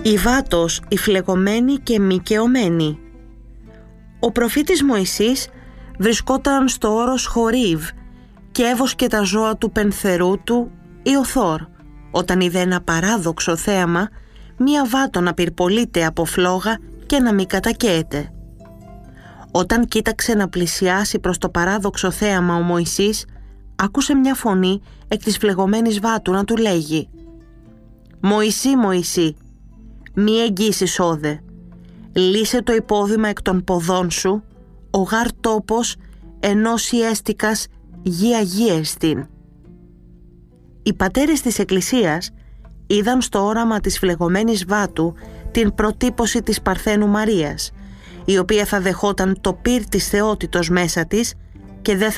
Η Βάτος, η φλεγωμένη και μικαιωμένη. Ο προφήτης Μωυσής βρισκόταν στο όρος Χορίβ και έβοσκε τα ζώα του πενθερού του Ιωθόρ, όταν είδε ένα παράδοξο θέαμα, μία βάτο να πυρπολείται από φλόγα και να μη κατακαίεται. Όταν κοίταξε να πλησιάσει προς το παράδοξο θέαμα ο Μωυσής, άκουσε μια φωνή εκ της φλεγωμένης βάτου να του λέγει «Μωυσή, Μωυσή, μη εγγύσεις όδε, λύσε το υπόδημα εκ των ποδών σου, ο γάρ τόπος ενός ιέστικας γη αγίεστην». Οι πατέρες της Εκκλησίας είδαν στο όραμα της φλεγωμένης βάτου την προτύπωση της Παρθένου Μαρίας, η οποία θα δεχόταν το πυρ της θεότητος μέσα της και δεν θα